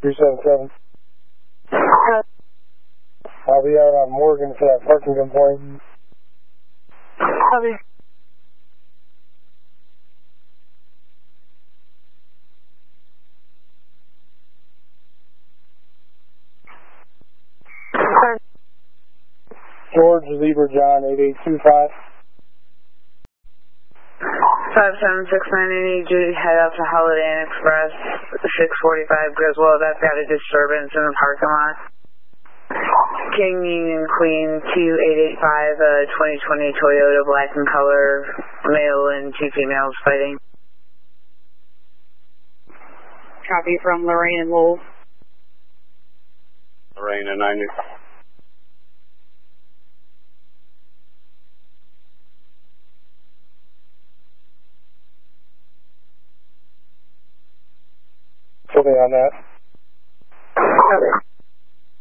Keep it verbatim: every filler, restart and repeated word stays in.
three seven seven. I'll be out on Morgan for that parking complaint. Copy. George Zebra John eight eight two five. five seven six nine, I need you to head out to Holiday Inn Express, six forty-five Griswold. That's got a disturbance in the parking lot. King Union Queen two eight eight five, uh, twenty twenty Toyota, black in color, male and two females fighting. Copy from Lorraine and Lowell. Lorraine and ninety. Something on that. Copy.